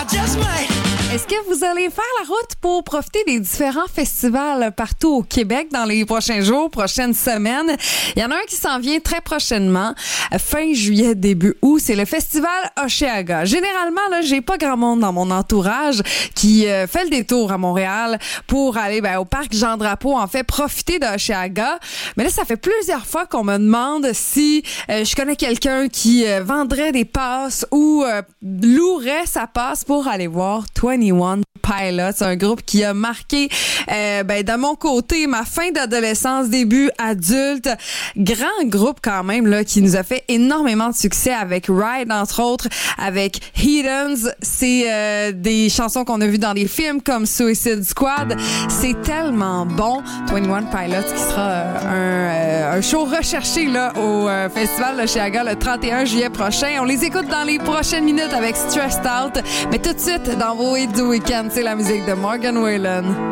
Est-ce que vous allez faire la route pour profiter des différents festivals partout au Québec dans les prochains jours, prochaines semaines? Il y en a un qui s'en vient très prochainement, fin juillet, début août. C'est le festival Osheaga. Généralement, là, j'ai pas grand monde dans mon entourage qui fait le détour à Montréal pour aller au parc Jean-Drapeau, en fait, profiter d'Osheaga. Mais là, ça fait plusieurs fois qu'on me demande si je connais quelqu'un qui vendrait des passes ou louerait sa passe pour aller voir 21 Pilots, un groupe qui a marqué de mon côté ma fin d'adolescence, début adulte. Grand groupe quand même là qui nous a fait énormément de succès avec Ride entre autres, avec Heathens. C'est des chansons qu'on a vues dans des films comme Suicide Squad. C'est tellement bon. 21 Pilots qui sera un show recherché là au festival Osheaga le 31 juillet prochain. On les écoute dans les prochaines minutes avec Stressed Out. Mais tout de suite dans vos hits du week-end, c'est la musique de Morgan Wallen.